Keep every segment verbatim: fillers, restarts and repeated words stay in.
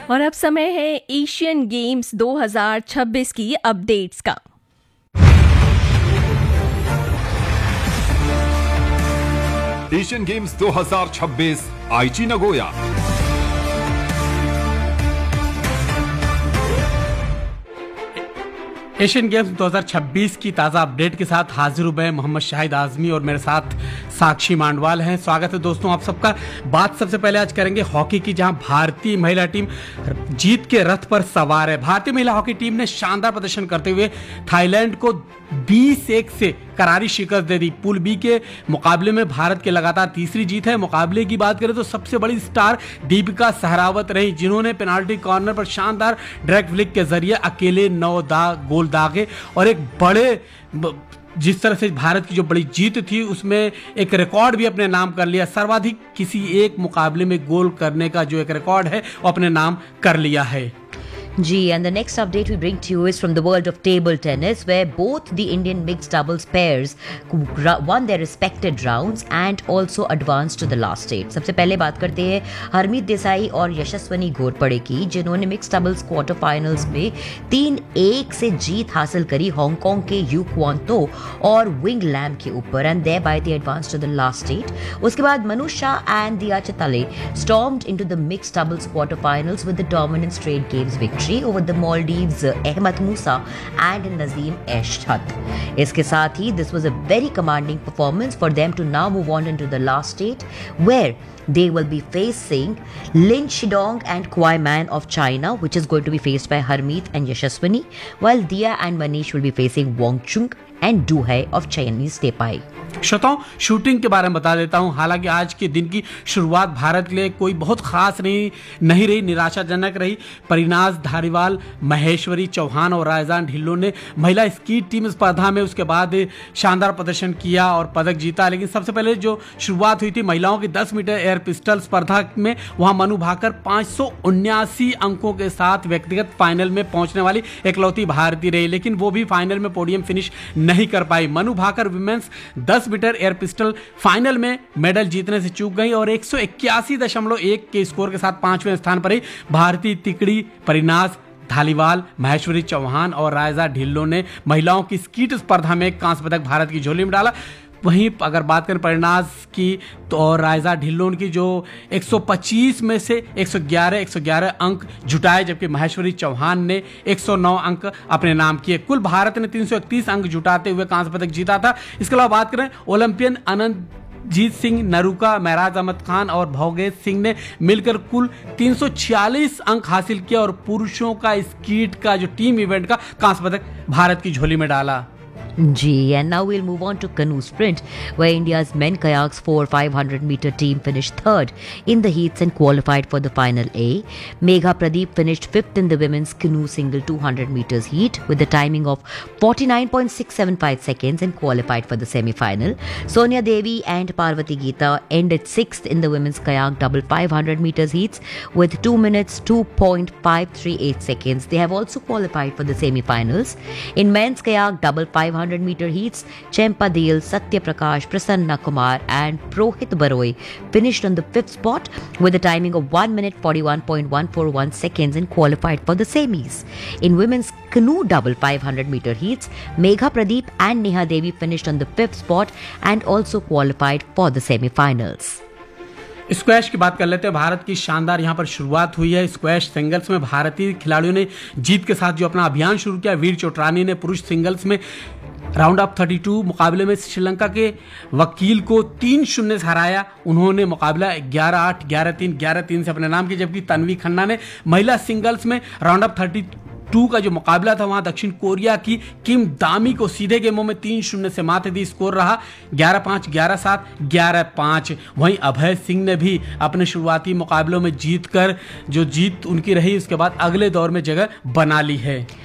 और अब समय है एशियन गेम्स दो हज़ार छब्बीस की अपडेट्स का। एशियन गेम्स दो हज़ार छब्बीस आईची नगोया। एशियन गेम्स दो हज़ार छब्बीस की ताज़ा अपडेट के साथ हाजिर हूं मैं मोहम्मद शाहिद आजमी और मेरे साथ साक्षी मांडवाल हैं। स्वागत है दोस्तों आप सबका। बात सबसे पहले आज करेंगे हॉकी की, जहां भारतीय महिला टीम जीत के रथ पर सवार है। भारतीय महिला हॉकी टीम ने शानदार प्रदर्शन करते हुए थाईलैंड को बीस एक से करारी शिकस्त दे दी। पूल बी के मुकाबले में भारत की लगातार तीसरी जीत है। मुकाबले की बात करें तो सबसे बड़ी स्टार दीपिका सहरावत रही, जिन्होंने पेनाल्टी कॉर्नर पर शानदार डायरेक्ट फ्लिक के जरिए अकेले नौ दाग गोल दागे और एक बड़े जिस तरह से भारत की जो बड़ी जीत थी उसमें एक रिकॉर्ड भी अपने नाम कर लिया। सर्वाधिक किसी एक मुकाबले में गोल करने का जो एक रिकॉर्ड है वो अपने नाम कर लिया है। G, and the next update we bring to you is from the world of table tennis, where both the Indian mixed doubles pairs won their respected rounds and also advanced to the last eight. सबसे पहले बात करते हैं हरमीत देसाई और यशस्वनी घोरपड़े की, जिन्होंने mixed doubles quarter finals में तीन एक से जीत हासिल करी हांगकांग के यू क्वान तो और विंग लैम के ऊपर, and thereby they advanced to the last eight. उसके बाद मनुषा and दिया Chitale stormed into the mixed doubles quarter finals with the dominant straight games victory over the Maldives Ahmed Musa and Nazim Eshat. इसके साथ ही this was a very commanding performance for them to now move on into the last eight, where they will be facing Lin Shidong and Kwai Man of China, which is going to be faced by Harmeet and Yashaswani, while Dia and Manish will be facing Wang Chung and Du Hai of Chinese Taipei. श्रोताओं, shooting के बारे में बता देता हूं। हालांकि आज के दिन की शुरुआत भारत के लिए कोई बहुत खास नहीं नहीं रही, निराशाजनक रही। परिनाज धारीवाल, महेश्वरी चौहान और रायजान ढिल्लों ने महिला स्की टीम स्पर्धा में उसके बाद शानदार प्रदर्शन किया और पदक जीता। लेकिन सबसे पहले जो शुरुआत हुई थी महिलाओं की दस मीटर एयर पिस्टल स्पर्धा में, वहां मनु भाकर पाँच सौ उन्यासी अंकों के साथ व्यक्तिगत फाइनल में पहुंचने वाली एकलौती भारतीय रही, लेकिन वो भी फाइनल में पोडियम फिनिश नहीं कर पाई। मनु भाकर विमेंस दस मीटर एयर पिस्टल फाइनल में मेडल जीतने से चूक गई और एक सौ इक्यासी दशमलव एक के स्कोर के साथ पांचवें स्थान पर ही। भारतीय तिकड़ी परिनाज धालीवाल, महेश्वरी चौहान और रायजा ढिल्लों ने महिलाओं की स्कीट स्पर्धा में कांस्य पदक भारत की झोली में डाला। वहीं अगर बात करें परिनाज की तो और रायजा ढिल्लों की, जो एक सौ पच्चीस में से एक सौ ग्यारह एक सौ ग्यारह अंक जुटाए, जबकि महेश्वरी चौहान ने एक सौ नौ अंक अपने नाम किए। कुल भारत ने तीन सौ इकतीस अंक जुटाते हुए कांस्य पदक जीता था। इसके अलावा बात करें ओलंपियन अनंत जीत सिंह नरूका, महराज अहमद खान और भोगेश सिंह ने मिलकर कुल तीन सौ छियालीस अंक हासिल किया और पुरुषों का स्कीट का जो टीम इवेंट का कांस्य पदक भारत की झोली में डाला। G, and now we'll move on to canoe sprint, where India's men kayaks four five hundred meter team finished third in the heats and qualified for the final A. Megha Pradeep finished fifth in the women's canoe single two hundred meters heat with a timing of forty-nine point six seven five seconds and qualified for the semi-final. Sonia Devi and Parvati Geeta ended sixth in the women's kayak double five hundred meters heats with two minutes two point five three eight seconds. They have also qualified for the semi-finals. In men's kayak double five hundred meter heats, Chempa Deel, Satya Prakash, Prasanna Kumar and Prohit Baroi finished on the fifth spot with a timing of one minute forty-one point one four one seconds and qualified for the semis. In women's canoe double five hundred meter heats, Megha Pradeep and Neha Devi finished on the fifth spot and also qualified for the semi-finals. Squash की बात कर लेते हैं। भारत की शानदार यहां पर शुरुआत हुई है। स्क्वैश सिंगल्स में भारतीय खिलाड़ियों ने जीत के साथ जो अपना अभियान शुरू किया। वीर चोटरानी ने पुरुष सिंगल्स में राउंड ऑफ बत्तीस मुकाबले में श्रीलंका के वकील को तीन शून्य से हराया। उन्होंने मुकाबला ग्यारह आठ, ग्यारह तीन, ग्यारह तीन से अपने नाम किया, जबकि तन्वी खन्ना ने महिला सिंगल्स में राउंड ऑफ बत्तीस का जो मुकाबला था वहां दक्षिण कोरिया की किम दामी को सीधे गेमों में तीन शून्य से मात दी। स्कोर रहा ग्यारह पाँच, ग्यारह सात, ग्यारह पाँच। वहीं अभय सिंह ने भी अपने शुरुआती मुकाबलों में जीतकर जो जीत उनकी रही उसके बाद अगले दौर में जगह बना ली है।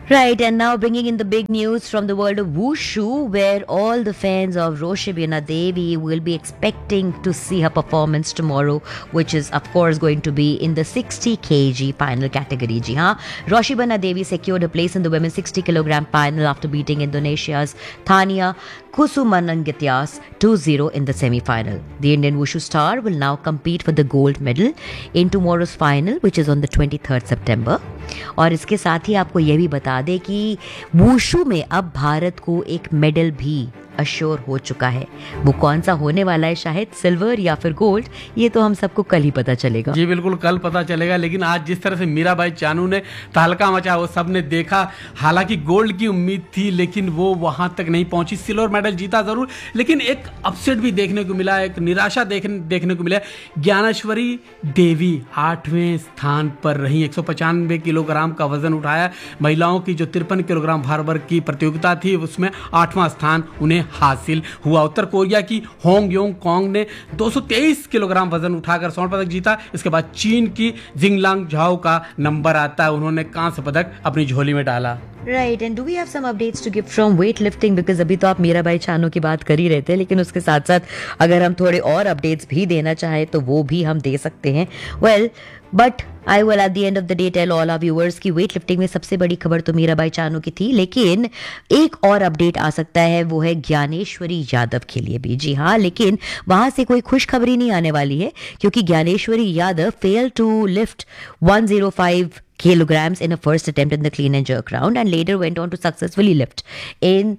Right, and now bringing in the big news from the world of wushu, where all the fans of Roshibana Devi will be expecting to see her performance tomorrow, which is, of course, going to be in the sixty kilograms final category. Ji haan, Roshibana Devi secured a place in the women's sixty kilogram final after beating Indonesia's Thania Kusumanangityas two zero in the semi-final. The Indian wushu star will now compete for the gold medal in tomorrow's final, which is on the twenty-third September. और इसके साथ ही आपको यह भी बता दें कि wushu में अब भारत को एक मेडल भी अश्योर हो चुका है। वो कौन सा होने वाला है, शायद सिल्वर या फिर गोल्ड, ये तो हम सबको कल ही पता चलेगा। जी बिल्कुल, कल पता चलेगा। लेकिन आज जिस तरह से मीराबाई चानू ने तहलका मचा, वो सब ने देखा। हालांकि गोल्ड की उम्मीद थी, लेकिन वो वहां तक नहीं पहुंची। सिल्वर मेडल जीता जरूर, लेकिन एक अपसेट भी देखने को मिला, एक निराशा देखने देखने को मिला। ज्ञानेश्वरी देवी आठवें स्थान पर रही, एक सौ पचानवे किलोग्राम का वजन उठाया। महिलाओं की जो तिरपन किलोग्राम भार वर्ग की प्रतियोगिता थी, उसमें आठवां स्थान उन्हें हासिल हुआ। उत्तर कोरिया की होंग योंग कॉन्ग ने दो सौ तेईस किलोग्राम वजन उठाकर स्वर्ण पदक जीता। इसके बाद चीन की जिंगलांग झाओ का नंबर आता है, उन्होंने कांस्य पदक अपनी झोली में डाला। Right, and do we have some updates to give from weight lifting, because अभी तो आप मीराबाई चानू की बात कर ही रहे थे, लेकिन उसके साथ साथ अगर हम थोड़े और अपडेट्स भी देना चाहें तो वो भी हम दे सकते हैं। Well, but I will at the end of the day tell all our viewers की वेट लिफ्टिंग में सबसे बड़ी खबर तो मीराबाई चानू की थी, लेकिन एक और अपडेट आ सकता है, वो है ज्ञानेश्वरी यादव के लिए भी। जी हाँ, लेकिन वहां से कोई खुशखबरी नहीं आने वाली है, क्योंकि Dnyaneshwari Yadav fail to lift one oh five kilograms in a first attempt in the clean and jerk round, and later went on to successfully lift in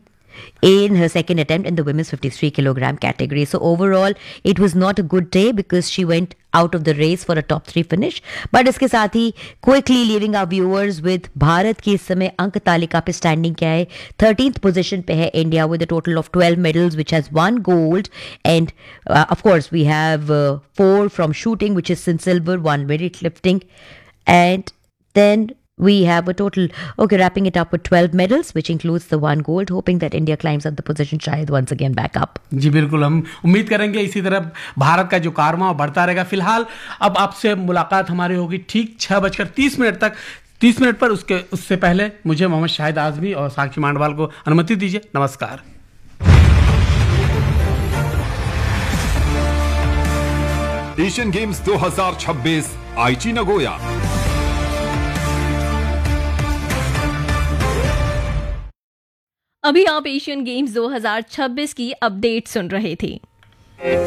in her second attempt in the women's fifty-three kilogram category. So overall it was not a good day because she went out of the race for a top three finish. But इसके साथ ही quickly leaving our viewers with Bharat की इस समय अंक तालिका पे standing क्या है। थर्टीन्थ पोजीशन पे है India with a total of twelve medals, which has one gold, and uh, of course we have uh, four from shooting, which is in silver, one weightlifting, and then we have a total, okay, wrapping it up with twelve medals, which includes the one gold, hoping that India climbs up the position shayad once again back up. जी बिल्कुल, हम उम्मीद करेंगे इसी तरह भारत का जो कारवां बढ़ता रहेगा। फिलहाल अब आपसे मुलाकात हमारी होगी ठीक छह बजकर तीस मिनट तक तीस मिनट पर। उसके उससे पहले मुझे मोहम्मद शाहिद आजमी और साक्षी मांडवाल को अनुमति दीजिए। नमस्कार। एशियन गेम्स दो हज़ार छब्बीस आईची नगोया। अभी आप एशियन गेम्स दो हज़ार छब्बीस की अपडेट सुन रहे थे।